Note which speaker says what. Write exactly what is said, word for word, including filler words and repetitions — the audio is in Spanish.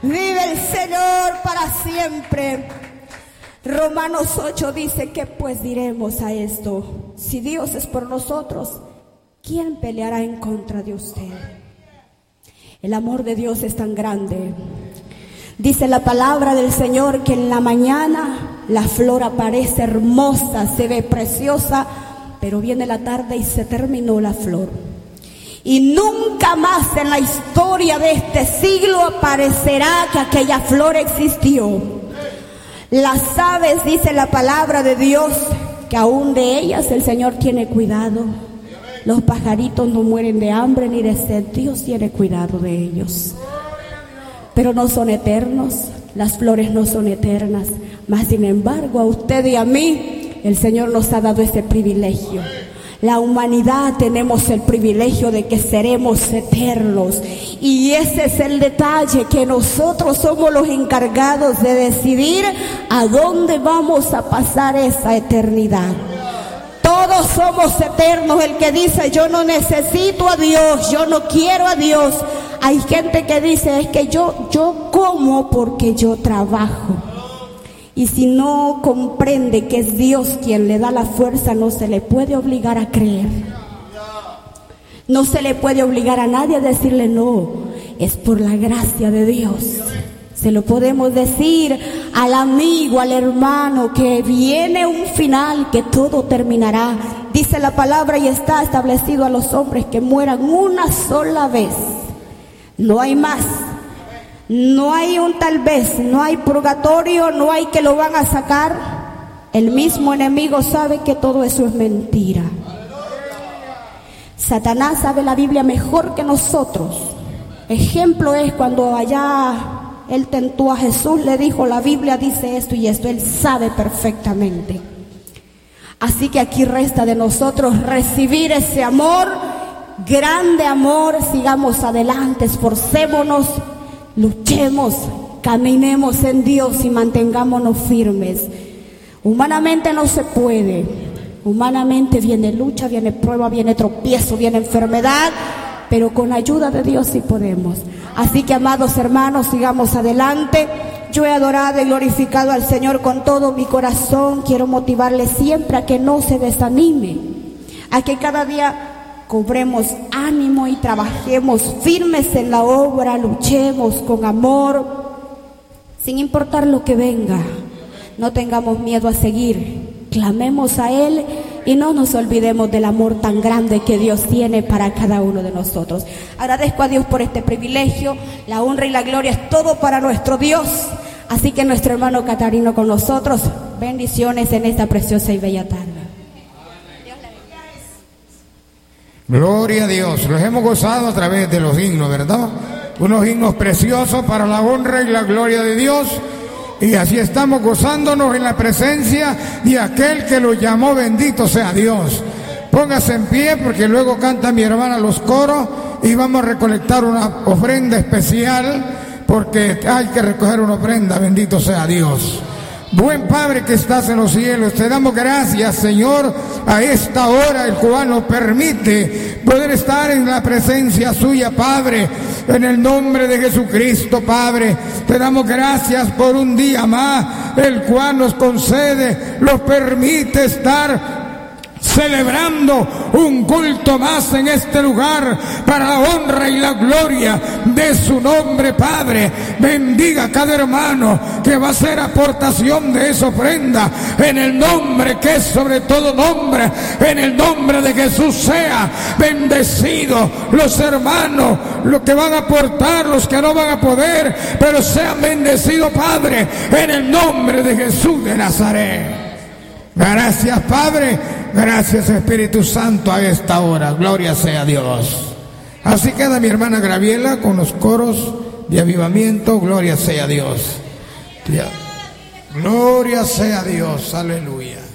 Speaker 1: Vive el Señor para siempre. Romanos ocho dice, ¿qué pues diremos a esto? Si Dios es por nosotros, ¿quién peleará en contra de usted? El amor de Dios es tan grande. Dice la palabra del Señor que en la mañana la flor aparece hermosa, se ve preciosa, pero viene la tarde y se terminó la flor. Y nunca más en la historia de este siglo aparecerá que aquella flor existió. Las aves, dice la palabra de Dios, que aún de ellas el Señor tiene cuidado. Los pajaritos no mueren de hambre ni de sed, Dios tiene cuidado de ellos. Pero no son eternos, las flores no son eternas. Mas sin embargo, a usted y a mí, el Señor nos ha dado ese privilegio. La humanidad tenemos el privilegio de que seremos eternos. Y ese es el detalle, que nosotros somos los encargados de decidir a dónde vamos a pasar esa eternidad. Todos somos eternos. El que dice yo no necesito a Dios, yo no quiero a Dios. Hay gente que dice es que yo, yo como porque yo trabajo. Y si no comprende que es Dios quien le da la fuerza, no se le puede obligar a creer. No se le puede obligar a nadie a decirle no. Es por la gracia de Dios. Se lo podemos decir al amigo, al hermano, que viene un final, que todo terminará. Dice la palabra y está establecido a los hombres que mueran una sola vez. No hay más. No hay un tal vez, no hay purgatorio, no hay que lo van a sacar. El mismo enemigo sabe que todo eso es mentira. Satanás sabe la Biblia mejor que nosotros. Ejemplo es cuando allá él tentó a Jesús, le dijo la Biblia dice esto y esto, él sabe perfectamente. Así que aquí resta de nosotros recibir ese amor, grande amor. Sigamos adelante, esforcémonos, luchemos, caminemos en Dios y mantengámonos firmes. Humanamente no se puede. Humanamente viene lucha, viene prueba, viene tropiezo, viene enfermedad, pero con ayuda de Dios sí podemos. Así que, amados hermanos, sigamos adelante. Yo he adorado y glorificado al Señor con todo mi corazón. Quiero motivarle siempre a que no se desanime, a que cada día cobremos ánimo y trabajemos firmes en la obra, luchemos con amor, sin importar lo que venga. No tengamos miedo a seguir, clamemos a Él y no nos olvidemos del amor tan grande que Dios tiene para cada uno de nosotros. Agradezco a Dios por este privilegio, la honra y la gloria es todo para nuestro Dios. Así que nuestro hermano Catarino con nosotros, bendiciones en esta preciosa y bella tarde.
Speaker 2: Gloria a Dios, los hemos gozado a través de los himnos, ¿verdad? Unos himnos preciosos para la honra y la gloria de Dios. Y así estamos gozándonos en la presencia de aquel que lo llamó, bendito sea Dios. Póngase en pie porque luego canta mi hermana los coros y vamos a recolectar una ofrenda especial porque hay que recoger una ofrenda, bendito sea Dios. Buen Padre que estás en los cielos, te damos gracias, Señor, a esta hora, el cual nos permite poder estar en la presencia suya, Padre, en el nombre de Jesucristo, Padre. Te damos gracias por un día más, el cual nos concede, nos permite estar celebrando un culto más en este lugar para la honra y la gloria de su nombre, Padre. Bendiga a cada hermano que va a hacer aportación de esa ofrenda en el nombre que es sobre todo nombre, en el nombre de Jesús. Sea bendecido los hermanos, los que van a aportar, los que no van a poder, pero sean bendecidos, Padre, en el nombre de Jesús de Nazaret. Gracias, Padre. Gracias, Espíritu Santo, a esta hora. Gloria sea a Dios. Así queda mi hermana Graviela con los coros de avivamiento. Gloria sea a Dios. Gloria sea a Dios. Aleluya.